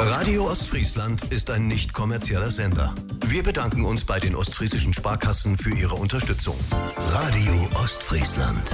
Radio Ostfriesland ist ein nicht kommerzieller Sender. Wir bedanken uns bei den ostfriesischen Sparkassen für ihre Unterstützung. Radio Ostfriesland.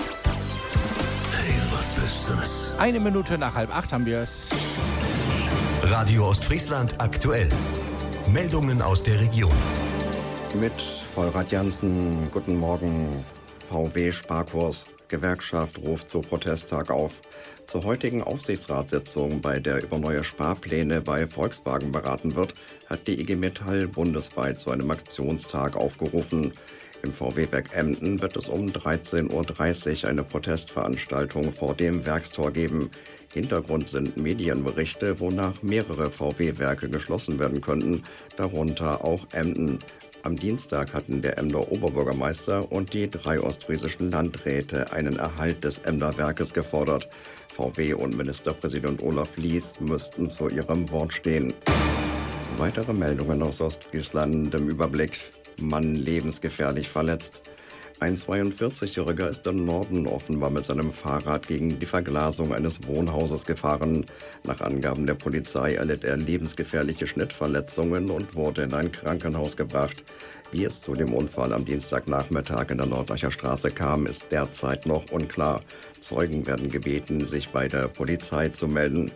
Hey, was bist du das? 1 Minute nach 7:30 haben wir es. Radio Ostfriesland aktuell. Meldungen aus der Region. Mit Vollrad Jansen, guten Morgen. VW Sparkurs. Gewerkschaft ruft zu Protesttag auf. Zur heutigen Aufsichtsratssitzung, bei der über neue Sparpläne bei Volkswagen beraten wird, hat die IG Metall bundesweit zu einem Aktionstag aufgerufen. Im VW-Werk Emden wird es um 13:30 Uhr eine Protestveranstaltung vor dem Werkstor geben. Hintergrund sind Medienberichte, wonach mehrere VW-Werke geschlossen werden könnten, darunter auch Emden. Am Dienstag hatten der Emder Oberbürgermeister und die 3 ostfriesischen Landräte einen Erhalt des Emder Werkes gefordert. VW und Ministerpräsident Olaf Lies müssten zu ihrem Wort stehen. Weitere Meldungen aus Ostfriesland im Überblick. Mann lebensgefährlich verletzt. Ein 42-Jähriger ist im Norden offenbar mit seinem Fahrrad gegen die Verglasung eines Wohnhauses gefahren. Nach Angaben der Polizei erlitt er lebensgefährliche Schnittverletzungen und wurde in ein Krankenhaus gebracht. Wie es zu dem Unfall am Dienstagnachmittag in der Nordacher Straße kam, ist derzeit noch unklar. Zeugen werden gebeten, sich bei der Polizei zu melden.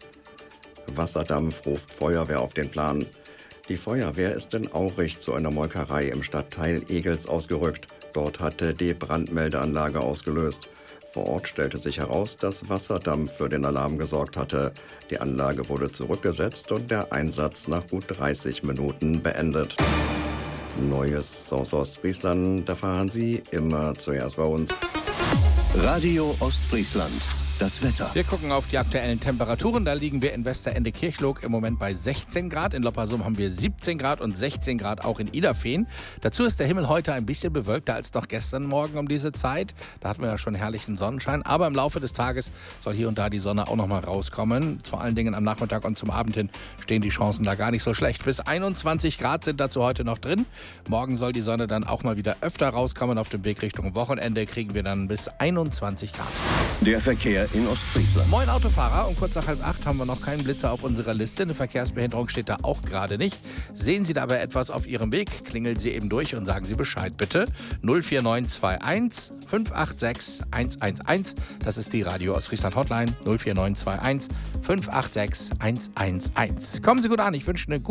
Wasserdampf ruft Feuerwehr auf den Plan. Die Feuerwehr ist in Aurich zu einer Molkerei im Stadtteil Egels ausgerückt. Dort hatte die Brandmeldeanlage ausgelöst. Vor Ort stellte sich heraus, dass Wasserdampf für den Alarm gesorgt hatte. Die Anlage wurde zurückgesetzt und der Einsatz nach gut 30 Minuten beendet. Neues aus Ostfriesland, da fahren Sie immer zuerst bei uns. Radio Ostfriesland. Das Wetter. Wir gucken auf die aktuellen Temperaturen. Da liegen wir in Westerende-Kirchloog im Moment bei 16 Grad. In Loppersum haben wir 17 Grad und 16 Grad auch in Iderfehn. Dazu ist der Himmel heute ein bisschen bewölkter als noch gestern Morgen um diese Zeit. Da hatten wir ja schon herrlichen Sonnenschein. Aber im Laufe des Tages soll hier und da die Sonne auch noch mal rauskommen. Vor allen Dingen am Nachmittag und zum Abend hin stehen die Chancen da gar nicht so schlecht. Bis 21 Grad sind dazu heute noch drin. Morgen soll die Sonne dann auch mal wieder öfter rauskommen. Auf dem Weg Richtung Wochenende kriegen wir dann bis 21 Grad. Der Verkehr in Ostfriesland. Moin Autofahrer, um kurz nach 7:30 haben wir noch keinen Blitzer auf unserer Liste. Eine Verkehrsbehinderung steht da auch gerade nicht. Sehen Sie dabei etwas auf Ihrem Weg, klingeln Sie eben durch und sagen Sie Bescheid bitte. 04921 586 111. Das ist die Radio Ostfriesland Hotline. 04921 586 111. Kommen Sie gut an, ich wünsche eine gute